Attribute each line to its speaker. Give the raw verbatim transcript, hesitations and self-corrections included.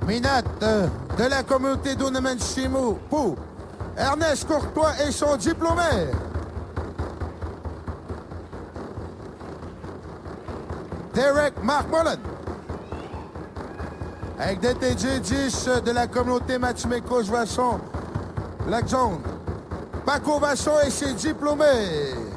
Speaker 1: Minat euh, de la communauté d'Ounamanchimou pour Ernest Courtois et son diplômé. Derek Mark Mullen. Avec D T J dix de la communauté Matimeko Vasson, Lac Jaune. Paco Vasson et ses diplômés.